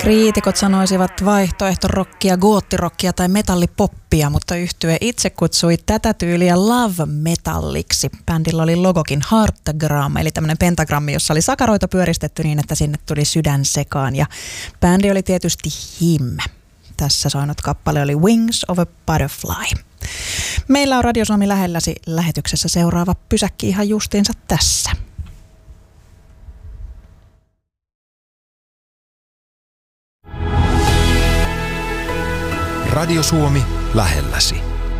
Kriitikot sanoisivat vaihtoehtorokkia, goottirokkia tai metallipoppia, mutta yhtye itse kutsui tätä tyyliä love metalliksi. Bändillä oli logokin Heartagram, eli tämmöinen pentagrammi, jossa oli sakaroita pyöristetty niin, että sinne tuli sydän sekaan. Ja bändi oli tietysti Him. Tässä soinut kappale oli Wings of a Butterfly. Meillä on Radio Suomi lähelläsi lähetyksessä seuraava pysäkki ihan justiinsa tässä. Radio Suomi lähelläsi.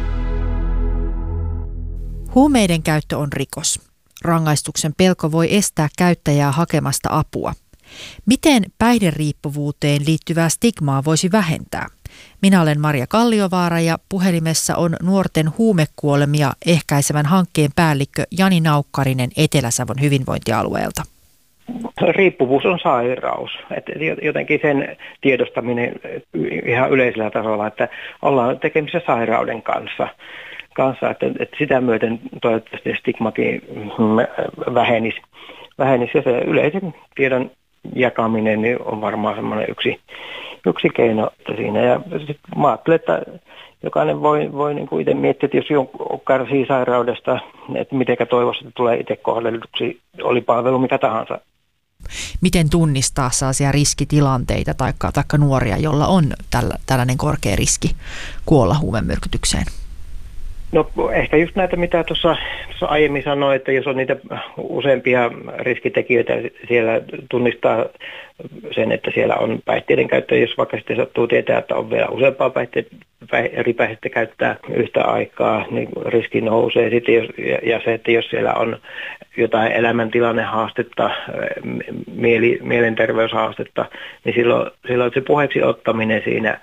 Huumeiden käyttö on rikos. Rangaistuksen pelko voi estää käyttäjää hakemasta apua. Miten päihderiippuvuuteen liittyvää stigmaa voisi vähentää? Minä olen Maria Kalliovaara ja puhelimessa on nuorten huumekuolemia ehkäisevän hankkeen päällikkö Jani Naukkarinen Etelä-Savon hyvinvointialueelta. Riippuvuus on sairaus. Että jotenkin sen tiedostaminen ihan yleisellä tasolla, että ollaan tekemisissä sairauden kanssa että sitä myöten toivottavasti stigmakin vähenisi. Ja se yleisen tiedon jakaminen niin on varmaan semmoinen yksi keino siinä. Ja sitten mä ajattelen, että jokainen voi niin kuin itse miettiä, että jos joku kärsii sairaudesta, että mitenkä toivoisi, että tulee itse kohdelluksi, oli palvelu mikä tahansa. Miten tunnistaa sellaisia riskitilanteita tai nuoria, jolla on tällainen korkea riski kuolla huumemyrkytykseen? No ehkä just näitä, mitä tuossa aiemmin sanoin, että jos on niitä useampia riskitekijöitä, siellä tunnistaa sen, että siellä on päihteiden käyttö, jos vaikka sitten sattuu tietää, että on vielä useampaa eri päihteitä käyttää yhtä aikaa, niin riski nousee. Sitten ja se, että jos siellä on jotain elämäntilannehaastetta, mielenterveyshaastetta, niin silloin se puheeksi ottaminen siinä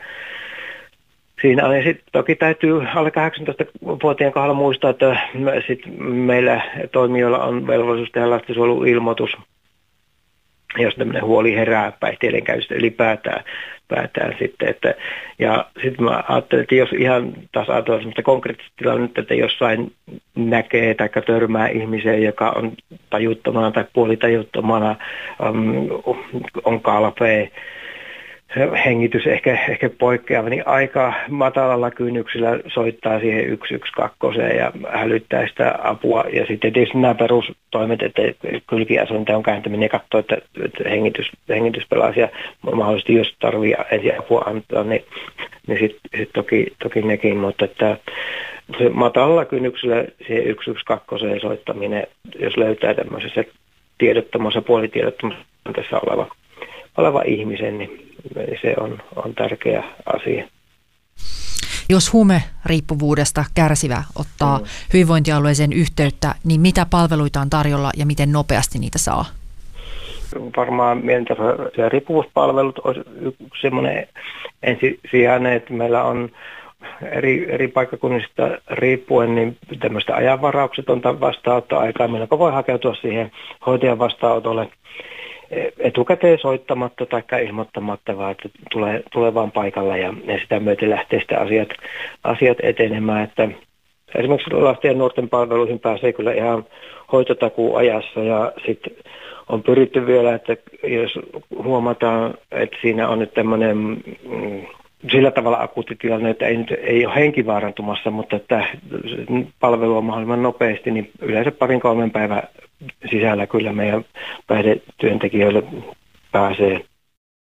on. Ja sitten toki täytyy alle 18-vuotiaan kohdalla muistaa, että meillä toimijoilla on velvollisuus tehdä lastensuojeluilmoitus, jos tämmöinen huoli herää päihteiden käytöstä ylipäätään sitten. Ja sitten mä ajattelen, että jos ihan taas ajatellaan semmoista konkreettista tilannetta, että jossain näkee tai törmää ihmiseen, joka on tajuttomana tai puolitajuttomana, on kalpea, hengitys ehkä poikkeava, niin aika matalalla kynnyksellä soittaa siihen 112 ja hälyttää sitä apua. Ja sitten tietysti nämä perustoimet, että kylkiasonteen kääntäminen ja katsoa, että hengitys pelaa ja mahdollisesti jos tarvitsee ensiapua antaa, niin sitten toki nekin, mutta että se matalalla kynnyksellä siihen 112 soittaminen, jos löytää tämmöisessä tiedottomassa, puolitiedottomassa tässä oleva ihmisen, niin se on tärkeä asia. Jos huumeriippuvuudesta kärsivä ottaa hyvinvointialueeseen yhteyttä, niin mitä palveluita on tarjolla ja miten nopeasti niitä saa? Varmaan mielenterveys- ja riippuvuuspalvelut olisi yksi semmoinen ensisijainen, että meillä on eri paikkakunnista riippuen niin tämmöistä ajanvarauksetonta vastaanottoaikaa, milloin voi hakeutua siihen hoitajan vastaanotolle etukäteen soittamatta tai ilmoittamatta, vaan että tulee vaan paikalla ja sitä myöten lähtee sitä asiat etenemään. Että esimerkiksi lasten ja nuorten palveluihin pääsee kyllä ihan hoitotakuun ajassa ja sitten on pyritty vielä, että jos huomataan, että siinä on nyt tämmöinen sillä tavalla akuutti tilanne, että ei ole henki vaarantumassa, mutta että palvelu on mahdollisimman nopeasti, niin yleensä 2-3 päivän sisällä kyllä meidän päihdetyöntekijöille pääsee